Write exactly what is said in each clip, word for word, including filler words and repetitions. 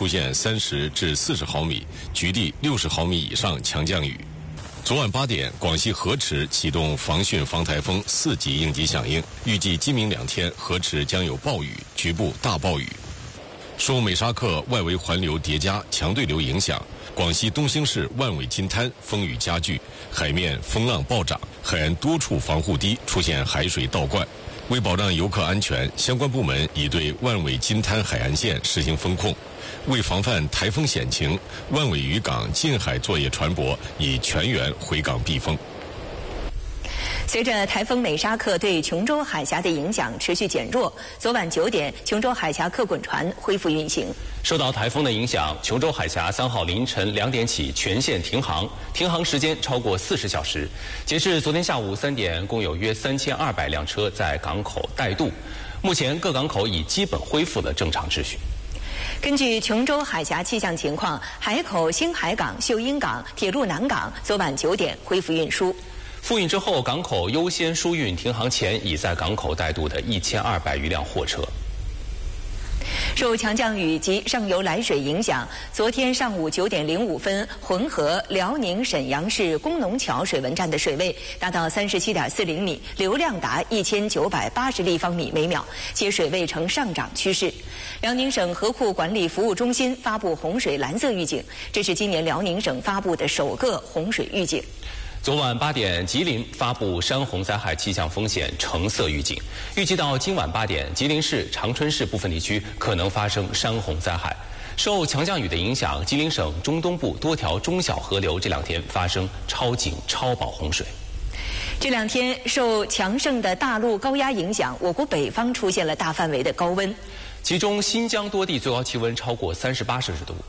出现三十至四十毫米，局地六十毫米以上强降雨。昨晚八点，广西河池启动防汛防台风四级应急响应，预计今明两天河池将有暴雨，局部大暴雨。受美沙克外围环流叠加强对流影响，广西东兴市万尾金滩风雨加剧，海面风浪暴涨，海岸多处防护堤出现海水倒灌。为保障游客安全，相关部门已对万尾金滩海岸线实行封控。为防范台风险情，万尾渔港近海作业船舶已全员回港避风。 随着台风美沙克对琼州海峡的影响持续减弱，昨晚九点，琼州海峡客滚船恢复运行。 受到台风的影响，琼州海峡三号凌晨两点起全线停航，停航时间超过四十小时。截至昨天下午三点，共有约三千二百辆车在港口待渡。目前各港口已基本恢复了正常秩序。 根据琼州海峡气象情况，海口星海港、秀英港、铁路南港昨晚九点恢复运输。 复运之后，港口优先输运停航前已在港口待渡的一千二百余辆货车。 受强降雨及上游来水影响，昨天上午九点零五分，浑河辽宁沈阳市工农桥水文站的水位达到三十七点四零米，流量达一千九百八十立方米每秒，且水位呈上涨趋势。辽宁省河库管理服务中心发布洪水蓝色预警，这是今年辽宁省发布的首个洪水预警。 昨晚八点，吉林发布山洪灾害气象风险橙色预警，预计到今晚八点，吉林市、长春市部分地区可能发生山洪灾害。受强降雨的影响，吉林省中东部多条中小河流这两天发生超警超保洪水。 这两天受强盛的大陆高压影响，我国北方出现了大范围的高温， 其中新疆多地最高气温超过三十八摄氏度。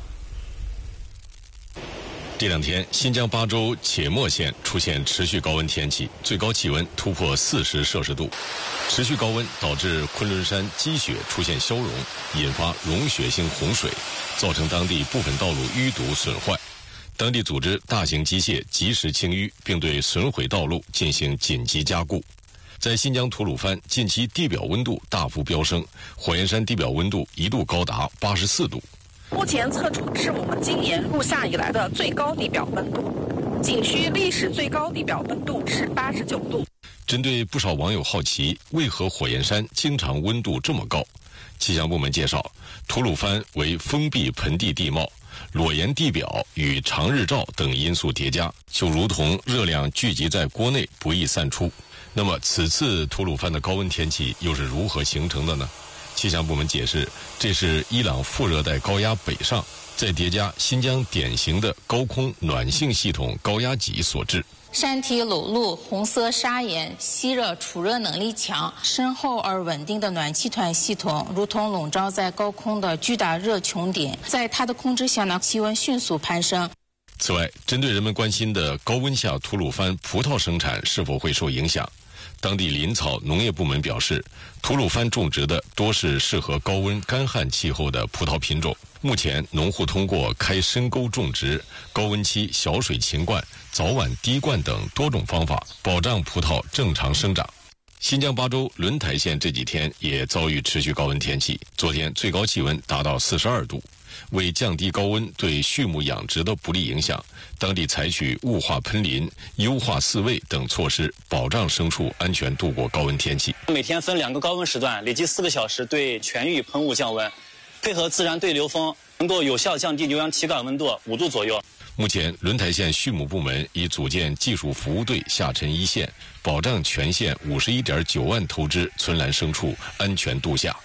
这两天，新疆巴州且末县出现持续高温天气，最高气温突破四十摄氏度。持续高温导致昆仑山积雪出现消融，引发融雪性洪水，造成当地部分道路淤堵损坏。当地组织大型机械及时清淤，并对损毁道路进行紧急加固。在新疆吐鲁番，近期地表温度大幅飙升，火焰山地表温度一度高达八十四度。 目前测出是我们今年入夏以来的最高地表温度，景区历史最高地表温度是八十九度。 针对不少网友好奇为何火焰山经常温度这么高，气象部门介绍，吐鲁番为封闭盆地地貌，裸岩地表与长日照等因素叠加，就如同热量聚集在锅内不易散出。那么此次吐鲁番的高温天气又是如何形成的呢？气象部门解释，这是伊朗副热带高压北上，再叠加新疆典型的高空暖性系统高压脊所致。 山体裸露，红色砂岩，吸热储热能力强，深厚而稳定的暖气团系统，如同笼罩在高空的巨大热穹顶，在它的控制下呢，气温迅速攀升。 此外，针对人们关心的高温下吐鲁番葡萄生产是否会受影响，当地林草农业部门表示，吐鲁番种植的多是适合高温干旱气候的葡萄品种。目前，农户通过开深沟种植、高温期小水勤灌、早晚滴灌等多种方法，保障葡萄正常生长。新疆巴州轮台县这几天也遭遇持续高温天气，昨天最高气温达到四十二度。为降低高温对畜牧养殖的不利影响，当地采取雾化喷林、优化饲喂等措施，保障牲畜安全度过高温天气。 每天分两个高温时段，累计四个小时对全域喷雾降温，配合自然对流风，能够有效降低牛羊体感温度五度左右。 目前，轮台县畜牧部门已组建技术服务队下沉一线，保障全县五十一点九万头只存栏牲畜安全度夏。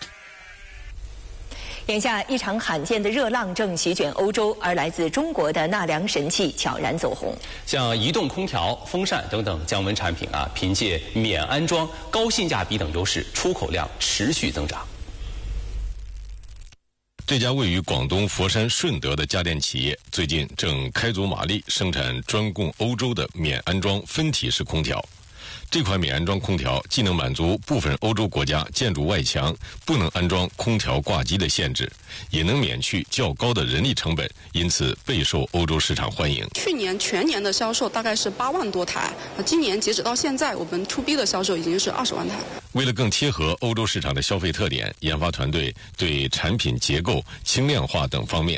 眼下，一场罕见的热浪正席卷欧洲，而来自中国的纳凉神器悄然走红。 像移动空调、风扇等等降温产品啊，凭借免安装、高性价比等优势，出口量持续增长。 这家位于广东佛山顺德的家电企业，最近正开足马力生产专供欧洲的免安装分体式空调。这款免安装空调既能满足部分欧洲国家建筑外墙不能安装空调挂机的限制，也能免去较高的人力成本，因此备受欧洲市场欢迎。 去年全年的销售大概是八万多台，今年截止到现在，我们 to B 的销售已经是二十万台。 为了更贴合欧洲市场的消费特点，研发团队对产品结构、轻量化等方面